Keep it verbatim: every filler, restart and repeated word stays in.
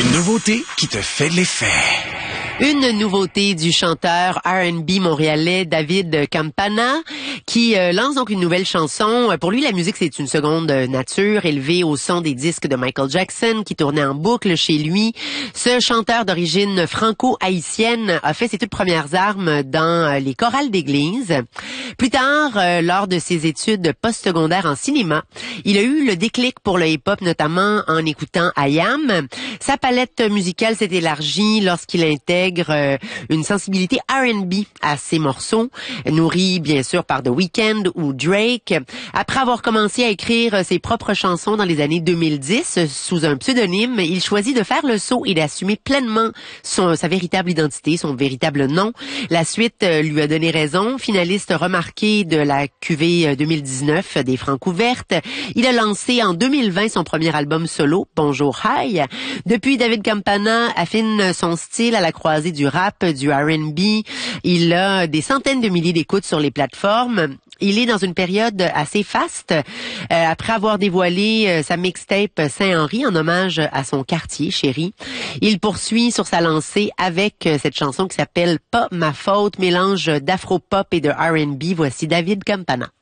Une nouveauté qui te fait l'effet. Une nouveauté du chanteur R and B montréalais David Campana qui euh, lance donc une nouvelle chanson. Pour lui, la musique, c'est une seconde nature, élevée au son des disques de Michael Jackson qui tournaient en boucle chez lui. Ce chanteur d'origine franco-haïtienne a fait ses toutes premières armes dans les chorales d'église. Plus tard, euh, lors de ses études postsecondaires en cinéma, il a eu le déclic pour le hip-hop, notamment en écoutant I A M. Sa palette musicale s'est élargie lorsqu'il intègre euh, une sensibilité R and B à ses morceaux, nourris bien sûr par The Weeknd ou Drake. Après avoir commencé à écrire ses propres chansons dans les années deux mille dix sous un pseudonyme, il choisit de faire le saut et d'assumer pleinement son, sa véritable identité, son véritable nom. La suite euh, lui a donné raison. Finaliste remarqué de la cuvée deux mille dix-neuf des Francouvertes, il a lancé en deux mille vingt son premier album solo, Bonjour Hi. Depuis, David Campana affine son style à la croisée du rap, du R and B. Il a des centaines de milliers d'écoutes sur les plateformes. Il est dans une période assez faste. Euh, après avoir dévoilé euh, sa mixtape Saint-Henri en hommage à son quartier chéri, il poursuit sur sa lancée avec euh, cette chanson qui s'appelle Pas ma faute, mélange d'afro-pop et de R and B. Voici David Campana.